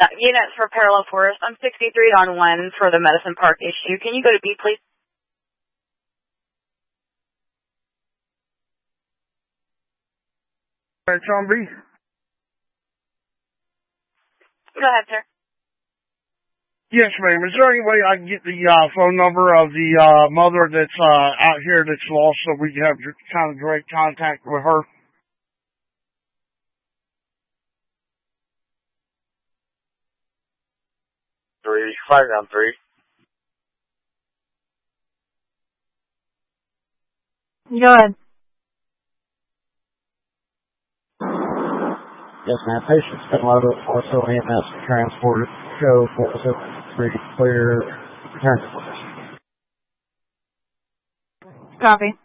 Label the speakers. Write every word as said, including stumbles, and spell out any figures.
Speaker 1: Uh, units for parallel force. I'm sixty-three on one for the Medicine Park issue. Can you go to B, please?
Speaker 2: It's on B.
Speaker 1: Go ahead, sir.
Speaker 2: Yes, ma'am. Is there any way I can get the uh, phone number of the uh, mother that's uh, out here that's lost so we can have kind of direct contact with her?
Speaker 3: Three, five on three.
Speaker 1: Go ahead.
Speaker 4: Yes, ma'am. Patient's been loaded with Forso E M S transported. Show Forso three clear. Return to position.
Speaker 1: Copy.